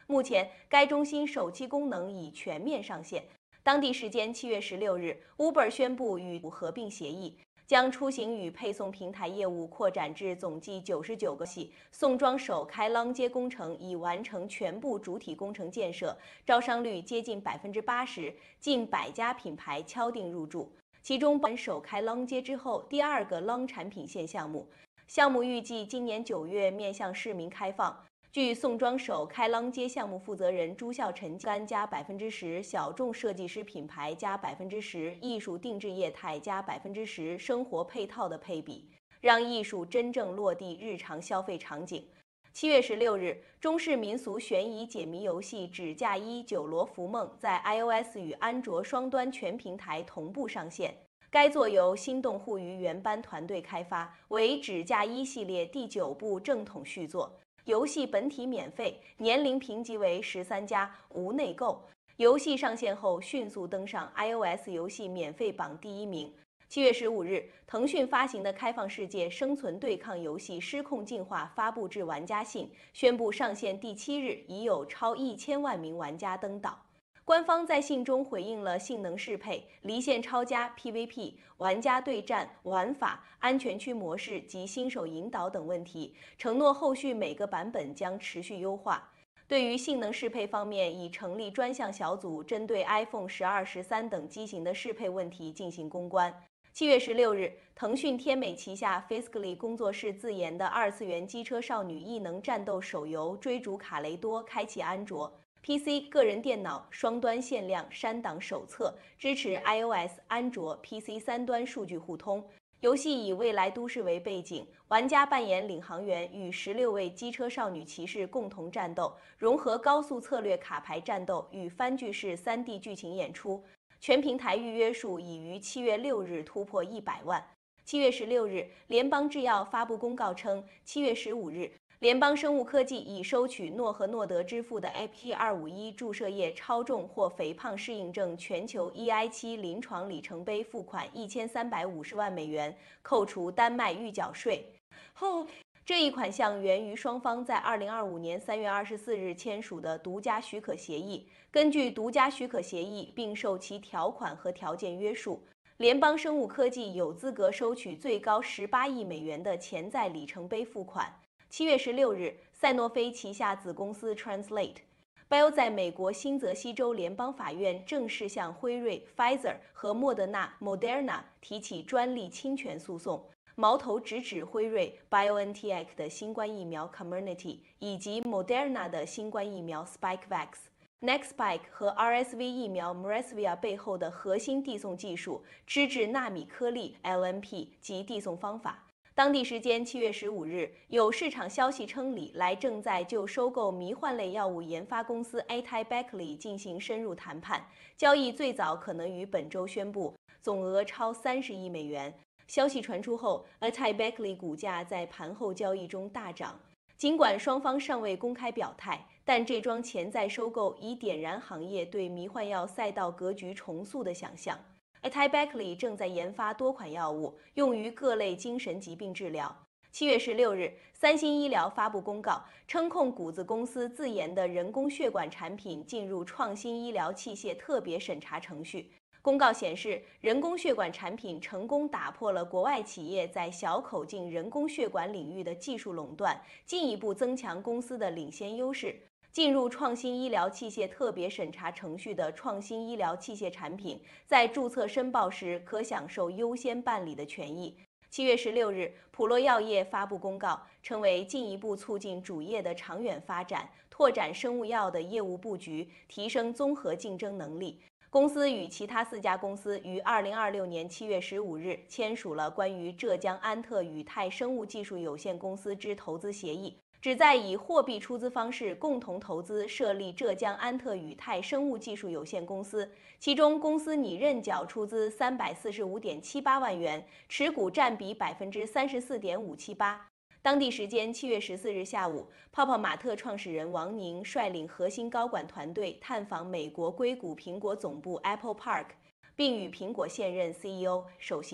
目前，该中心首期功能已全面上线。当地时间7月16日 ，Uber 宣布与合并协议，将出行与配送平台业务扩展至总计99个系。宋庄首开啷街工程已完成全部主体工程建设，招商率接近80%，近100家品牌敲定入驻。其中，首开啷街之后第2个啷产品线项目，项目预计今年9月面向市民开放。据宋庄首开啷街项目负责人朱孝臣干加10%，小众设计师品牌加10%，艺术定制业态加10%，生活配套的配比，让艺术真正落地日常消费场景。7月16日，中式民俗悬疑解谜游戏《纸嫁衣酒罗浮梦》在 iOS 与安卓双端全平台同步上线。该作由心动互娱原班团队开发，为《纸嫁衣》系列第9部正统续作。游戏本体免费，年龄评级为13+，无内购。游戏上线后迅速登上 iOS 游戏免费榜第1名。7月15日，腾讯发行的开放世界生存对抗游戏《失控进化》发布至玩家信，宣布上线第7日已有超1000万名玩家登岛。官方在信中回应了性能适配、离线超加 PVP、玩家对战、玩法、安全区模式及新手引导等问题，承诺后续每个版本将持续优化。对于性能适配方面，已成立专项小组，针对 iPhone 12、13等机型的适配问题进行攻关。7月16日，腾讯天美旗下 Fiscally 工作室自研的2次元机车少女异能战斗手游《追逐卡雷多》开启安卓、PC、个人电脑双端限量删档手册，支持 iOS、安卓、PC 3端数据互通。游戏以未来都市为背景，玩家扮演领航员，与16位机车少女骑士共同战斗，融合高速策略卡牌战斗与番剧式3D 剧情演出。全平台预约数已于7月6日突破100万。7月16日，联邦制药发布公告称，7月15日，联邦生物科技已收取诺和诺德支付的 AP251 注射液超重或肥胖适应症全球 EI7 临床里程碑付款1350万美元，扣除丹麦预缴税后。这一款项源于双方在2025年3月24日签署的独家许可协议。根据独家许可协议，并受其条款和条件约束，联邦生物科技有资格收取最高18亿美元的潜在里程碑付款。7月16日，赛诺菲旗下子公司 Translate Bio 在美国新泽西州联邦法院正式向辉瑞、Pfizer 和莫德纳 Moderna 提起专利侵权诉讼，矛头直指辉瑞 BioNTech 的新冠疫苗 Comirnaty 以及 Moderna 的新冠疫苗 Spikevax。Nextspike 和 RSV 疫苗 Mresvia 背后的核心递送技术，脂质纳米颗粒 LNP 及递送方法。当地时间7月15日，有市场消息称，李来正在就收购迷幻类药物研发公司 AtaiBeckley 进行深入谈判，交易最早可能于本周宣布，总额超30亿美元。消息传出后 ，AtaiBeckley 股价在盘后交易中大涨。尽管双方尚未公开表态，但这桩潜在收购已点燃行业对迷幻药赛道格局重塑的想象。AtaiBeckley 正在研发多款药物，用于各类精神疾病治疗。7月16日，三星医疗发布公告，称控股子公司自研的人工血管产品进入创新医疗器械特别审查程序。公告显示，人工血管产品成功打破了国外企业在小口径人工血管领域的技术垄断，进一步增强公司的领先优势。进入创新医疗器械特别审查程序的创新医疗器械产品，在注册申报时可享受优先办理的权益。7月16日，普洛药业发布公告，称为进一步促进主业的长远发展，拓展生物药的业务布局，提升综合竞争能力。公司与其他4家公司于2026年7月15日签署了关于浙江安特宇泰生物技术有限公司之投资协议，旨在以货币出资方式共同投资设立浙江安特宇泰生物技术有限公司，其中公司拟认缴出资345.78万元，持股占比34.578%。当地时间7月14日下午，泡泡玛特创始人王宁率领核心高管团队探访美国硅谷苹果总部 Apple Park，并与苹果现任 CEO、首席